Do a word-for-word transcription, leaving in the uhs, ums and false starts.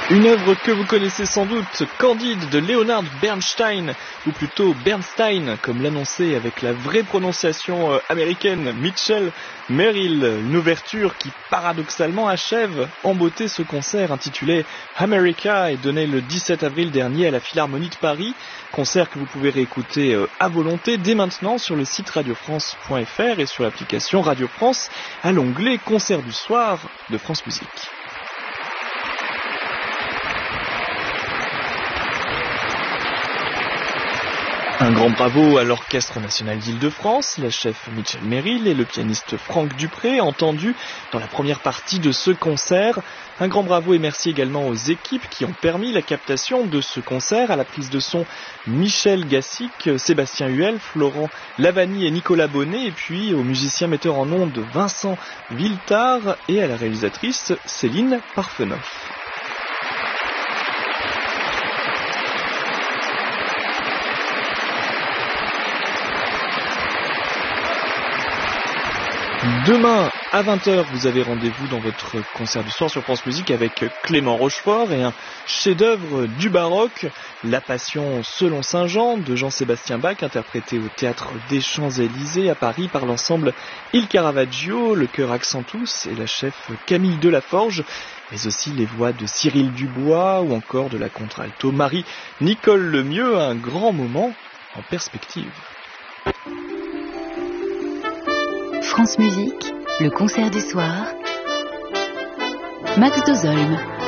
Une œuvre que vous connaissez sans doute, Candide de Leonard Bernstein, ou plutôt Bernstein, comme l'annonçait avec la vraie prononciation américaine Mitchell Merrill. Une ouverture qui paradoxalement achève en beauté ce concert intitulé America et donné le dix-sept avril dernier à la Philharmonie de Paris. Concert que vous pouvez réécouter à volonté dès maintenant sur le site radio france point f r et sur l'application Radio France à l'onglet Concert du soir de France Musique. Un grand bravo à l'Orchestre National d'Île-de-France, la chef Mitchell Merrill et le pianiste Franck Dupré, entendus dans la première partie de ce concert. Un grand bravo et merci également aux équipes qui ont permis la captation de ce concert, à la prise de son Michel Gassic, Sébastien Huel, Florent Lavani et Nicolas Bonnet, et puis aux musiciens metteurs en ondes Vincent Villetard et à la réalisatrice Céline Parfenoff. Demain à vingt heures, vous avez rendez-vous dans votre concert du soir sur France Musique avec Clément Rochefort et un chef-d'œuvre du baroque, La Passion selon Saint Jean de Jean-Sébastien Bach, interprété au Théâtre des Champs-Élysées à Paris par l'ensemble Il Caravaggio, le chœur Accentus et la chef Camille Delaforge, mais aussi les voix de Cyril Dubois ou encore de la contralto Marie-Nicole Lemieux, un grand moment en perspective. France Musique, le concert du soir. Max Dozolm.